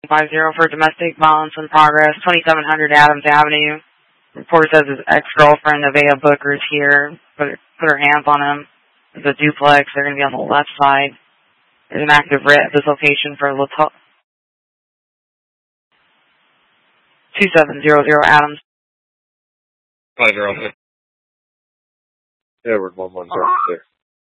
50 for domestic violence in progress, 2700 Adams Avenue. Reporter says his ex-girlfriend, Nevaeh Booker, is here. Put her hands on him. There's a duplex. They're going to be on the left side. There's an active writ at this location for 2700 Adams. 506. Edward 116.